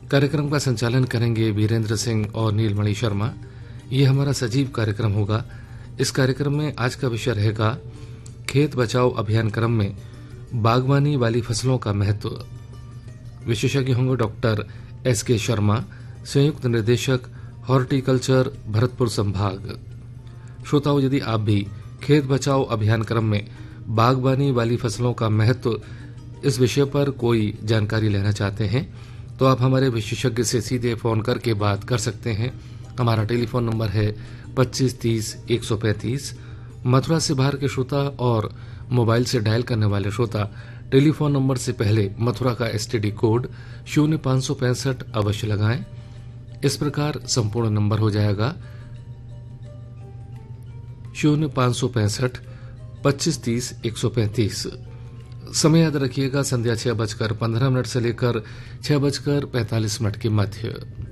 कार्यक्रम का संचालन करेंगे वीरेंद्र सिंह और नीलमणि शर्मा। ये हमारा सजीव कार्यक्रम होगा। इस कार्यक्रम में आज का विषय रहेगा खेत बचाओ अभियान क्रम में बागवानी वाली फसलों का महत्व। विशेषज्ञ होंगे डॉक्टर एस.के. शर्मा, संयुक्त निदेशक हॉर्टिकल्चर, भरतपुर संभाग। श्रोताओं, यदि आप भी खेत बचाओ अभियान क्रम में बागवानी वाली फसलों का महत्व इस विषय पर कोई जानकारी लेना चाहते हैं तो आप हमारे विशेषज्ञ से सीधे फोन करके बात कर सकते हैं। हमारा टेलीफोन नंबर है 2530-135। मथुरा से बाहर के श्रोता और मोबाइल से डायल करने वाले श्रोता टेलीफोन नंबर से पहले मथुरा का STD कोड 0565 अवश्य लगाएं। इस प्रकार संपूर्ण नंबर हो जाएगा 0565 2530-135। समय याद रखिएगा, संध्या 6:15 से लेकर 6:45 के मध्य।